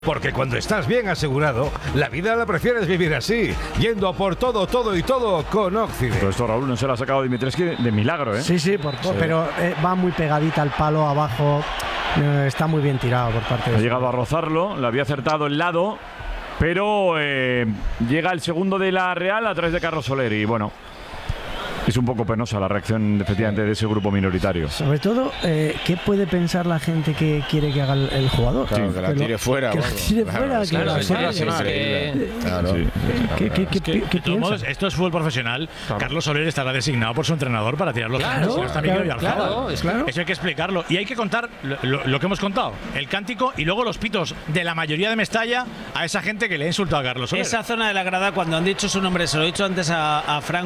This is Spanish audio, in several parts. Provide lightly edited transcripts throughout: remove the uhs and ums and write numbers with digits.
Porque cuando estás bien asegurado, la vida la prefieres vivir así, yendo a por todo, todo y todo con Occident. Pero esto, Raúl, no se lo ha sacado Dimitrescu de milagro, ¿eh? Sí, pero va muy pegadita al palo abajo. Está muy bien tirado por parte de... Ha llegado a rozarlo, le había acertado el lado, pero llega el segundo de la Real a través de Carlos Soler y bueno... Es un poco penosa la reacción, efectivamente, de ese grupo minoritario. Sobre todo, ¿qué puede pensar la gente que quiere que haga el jugador? Claro, sí, que la tire fuera. Que la tire fuera. Claro, esto es fútbol profesional. Claro. Carlos Soler estará designado por su entrenador para tirar los palos. Claro, eso hay que explicarlo. Y hay que contar lo que hemos contado. El cántico y luego los pitos de la mayoría de Mestalla a esa gente que le ha insultado a Carlos Soler. Esa zona de la grada, cuando han dicho su nombre, se lo he dicho antes a Fran,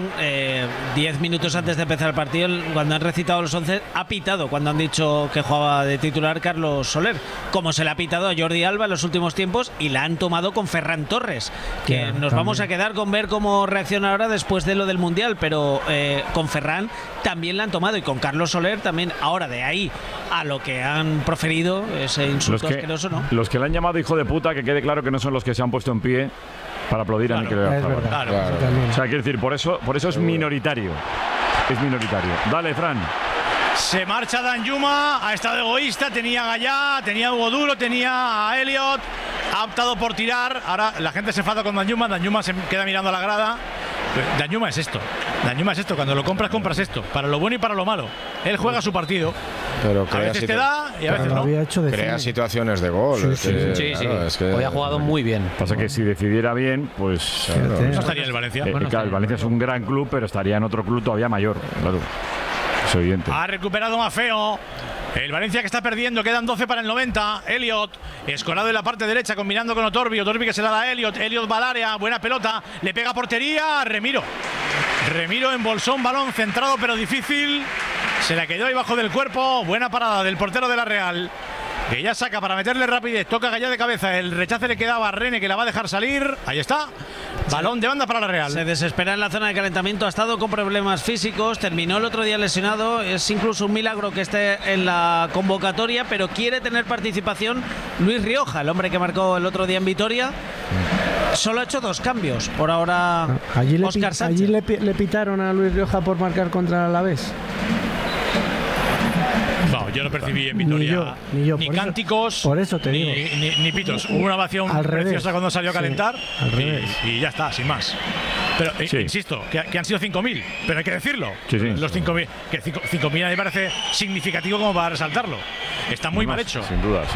10 minutos antes de empezar el partido, cuando han recitado los 11, ha pitado cuando han dicho que jugaba de titular Carlos Soler, como se le ha pitado a Jordi Alba en los últimos tiempos, y la han tomado con Ferran Torres, que nos vamos a quedar con ver cómo reacciona ahora después de lo del Mundial, pero con Ferran también la han tomado, y con Carlos Soler también. Ahora, de ahí a lo que han proferido, ese insulto asqueroso, ¿no? Los que le han llamado hijo de puta, que quede claro que no son los que se han puesto en pie para aplaudir a Mikel Oyarzabal. Claro. O sea, quiero decir, por eso es minoritario. Es minoritario. Dale, Fran. Se marcha Danjuma, ha estado egoísta, tenía a Gallá, tenía a Hugo Duro, tenía a Elliot, ha optado por tirar. Ahora la gente se enfada con Danjuma se queda mirando a la grada. Danjuma es esto, cuando lo compras esto, para lo bueno y para lo malo. Él juega su partido. Pero a veces te da y a veces no. Crea situaciones de gol. Sí. Es que hoy ha jugado muy bien. Pasa que si decidiera bien, pues... no estaría en el Valencia. Claro, el Valencia es un gran club, pero estaría en otro club todavía mayor. Claro, es evidente. Ha recuperado Maffeo. El Valencia que está perdiendo, quedan 12 para el 90. Elliot, escorado en la parte derecha, combinando con Otorbi que se la da a Elliot. Elliot va al área, buena pelota, le pega a portería. Remiro embolsó un balón centrado pero difícil. Se la quedó ahí bajo del cuerpo. Buena parada del portero de la Real, que ya saca para meterle rapidez. Toca Gallá de cabeza. El rechace le quedaba a René, que la va a dejar salir. Ahí está. Balón de banda para la Real. Se desespera en la zona de calentamiento. Ha estado con problemas físicos. Terminó el otro día lesionado. Es incluso un milagro que esté en la convocatoria, pero quiere tener participación Luis Rioja, el hombre que marcó el otro día en Vitoria. Solo ha hecho 2 cambios. Por ahora, Óscar Sánchez. Allí le pitaron a Luis Rioja por marcar contra el Alavés. No, yo no percibí en Vitoria ni cánticos, por eso te digo. Ni pitos. Hubo una ovación preciosa cuando salió a calentar y ya está, sin más. Pero insisto, que han sido 5.000, pero hay que decirlo. Los 5.000, que 5.000 a mí me parece significativo como para resaltarlo. Está muy mal hecho. Sin duda.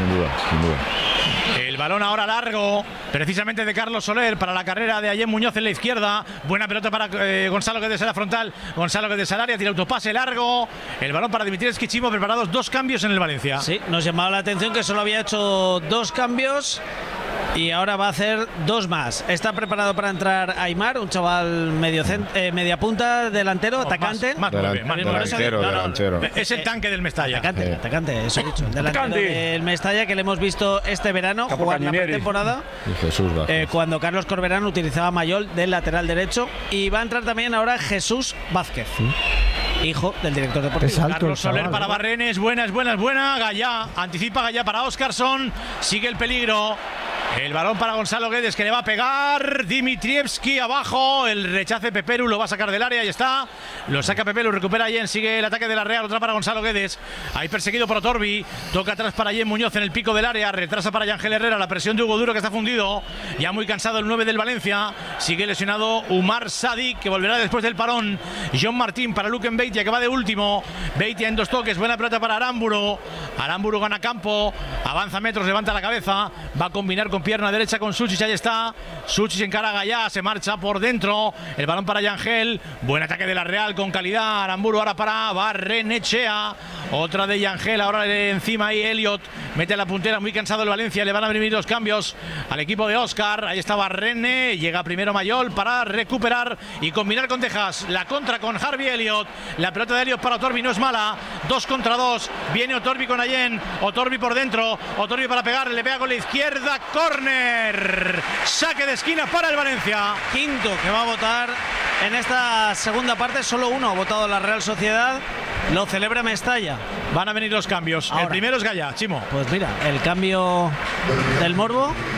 El balón ahora largo, precisamente de Carlos Soler, para la carrera de Ayem Muñoz en la izquierda. Buena pelota para Gonzalo Guedes en la frontal. Gonzalo Guedes al área, tira autopase largo. El balón para Dimitrescu Chimo, preparados 2 cambios en el Valencia. Sí, nos llamaba la atención que solo había hecho 2 cambios. Y ahora va a hacer 2 más. Está preparado para entrar Aimar, un chaval media punta, delantero, atacante. Delantero. Es el tanque del Mestalla. Atacante, eso he dicho. El delantero del Mestalla, que le hemos visto este verano jugar la pretemporada. Cuando Carlos Corberán utilizaba a Mayol del lateral derecho. Y va a entrar también ahora Jesús Vázquez, hijo del director deportivo. Carlos Soler para Barrenes, buena. Gallá, anticipa Gallá para Óscarson. Sigue el peligro. El balón para Gonzalo Guedes, que le va a pegar. Dimitrievski abajo. El rechace Peperu, lo va a sacar del área. Ahí está. Lo saca Peperu, recupera Yen. Sigue el ataque de la Real. Otra para Gonzalo Guedes. Ahí perseguido por Otorbi. Toca atrás para Yen Muñoz en el pico del área. Retrasa para Yángel Herrera. La presión de Hugo Duro, que está fundido. Ya muy cansado el 9 del Valencia. Sigue lesionado Umar Sadik, que volverá después del parón. John Martín para Luken Beitia, que va de último. Beitia en 2 toques. Buena pelota para Aramburu. Aramburu gana campo. Avanza metros, levanta la cabeza. Va a combinar con pierna derecha con Suchis, ahí está. Suchis encara a Gallá, se marcha por dentro. El balón para Yangel. Buen ataque de la Real con calidad. Aramburu ahora para Barrenechea. Otra de Yangel, ahora encima ahí Elliot. Mete la puntera, muy cansado el Valencia. Le van a venir 2 cambios al equipo de Óscar. Ahí está Barrene. Llega primero Mayol para recuperar y combinar con Tejas. La contra con Harvey Elliot. La pelota de Elliot para Otorbi no es mala. 2 contra 2. Viene Otorbi con Allen. Otorbi por dentro. Otorbi para pegar. Le pega con la izquierda. Córner. Saque de esquina para el Valencia. Quinto que va a votar en esta segunda parte. Solo uno ha votado la Real Sociedad. Lo celebra Mestalla. Van a venir los cambios. Ahora. El primero es Gallá, Chimo. Pues mira, el cambio del Morbo.